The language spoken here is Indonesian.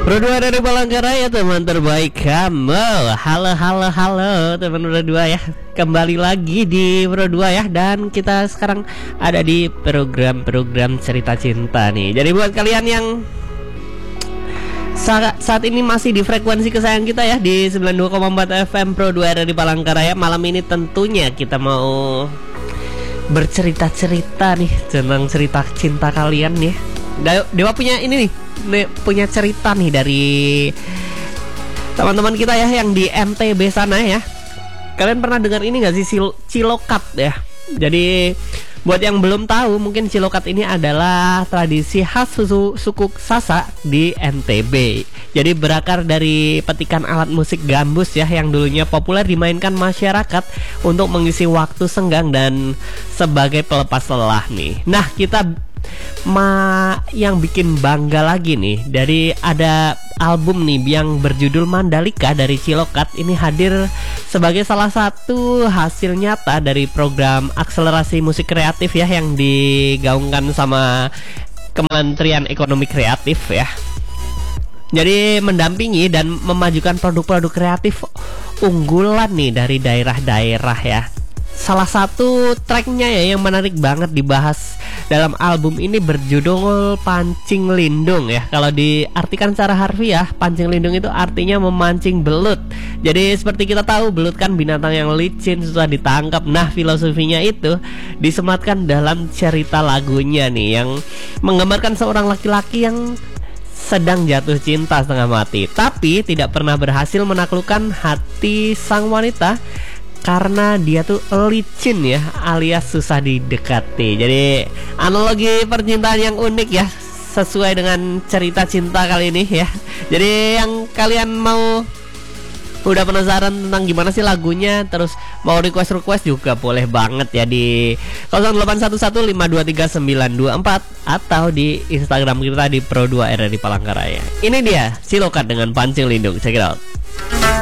Berdua dari Palangkaraya, teman terbaik kamu. Halo, halo, halo teman berdua ya. Kembali lagi di berdua ya. Dan kita sekarang ada di program-program cerita cinta nih. Jadi buat kalian yang saat ini masih di frekuensi kesayangan kita ya, di 92,4 FM Pro 2 dari Palangkaraya. Malam ini tentunya kita mau bercerita-cerita nih tentang cerita cinta kalian nih. Dewa punya ini nih, punya cerita nih dari teman-teman kita ya yang di NTB sana ya. Kalian pernah dengar ini gak sih, Cilokat ya? Jadi buat yang belum tahu, mungkin Cilokat ini adalah tradisi khas suku Sasak di NTB. Jadi berakar dari petikan alat musik gambus ya, yang dulunya populer dimainkan masyarakat untuk mengisi waktu senggang dan sebagai pelepas lelah nih. Nah, kita yang bikin bangga lagi nih, dari ada album nih yang berjudul Mandalika dari Cilokat ini hadir sebagai salah satu hasil nyata dari program akselerasi musik kreatif ya, yang digaungkan sama Kementerian Ekonomi Kreatif ya. Jadi mendampingi dan memajukan produk-produk kreatif unggulan nih dari daerah-daerah ya. Salah satu tracknya ya yang menarik banget dibahas dalam album ini berjudul Pancing Lindung ya. Kalau diartikan secara harfiah, pancing lindung itu artinya memancing belut. Jadi seperti kita tahu, belut kan binatang yang licin, susah ditangkap. Nah, filosofinya itu disematkan dalam cerita lagunya nih, yang menggambarkan seorang laki-laki yang sedang jatuh cinta setengah mati, tapi tidak pernah berhasil menaklukkan hati sang wanita karena dia tuh licin ya, alias susah didekati. Jadi analogi percintaan yang unik ya, sesuai dengan cerita cinta kali ini ya. Jadi yang kalian mau, udah penasaran tentang gimana sih lagunya, terus mau request juga boleh banget ya di 0811523924 atau di Instagram kita di Pro2 RRI Palangkaraya. Ini dia Cilokat dengan Pancing Lindung. Check it out.